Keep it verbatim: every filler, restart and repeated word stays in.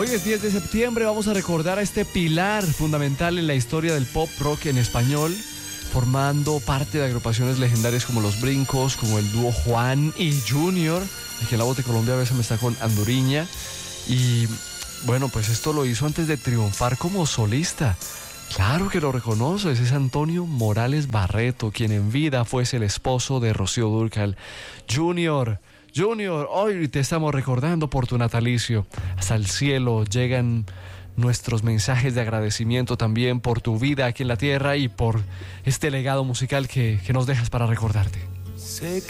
Hoy es diez de septiembre, vamos a recordar a este pilar fundamental en la historia del pop rock en español, formando parte de agrupaciones legendarias como Los Brincos, como el dúo Juan y Junior. Aquí en La Voz de Colombia a veces me está con Anduriña. Y bueno, pues esto lo hizo antes de triunfar como solista. Claro que lo reconoces, es Antonio Morales Barreto, quien en vida fuese el esposo de Rocío Dúrcal. Junior, Junior, hoy te estamos recordando por tu natalicio. Hasta el cielo llegan nuestros mensajes de agradecimiento también por tu vida aquí en la tierra y por este legado musical que, que nos dejas para recordarte. Sé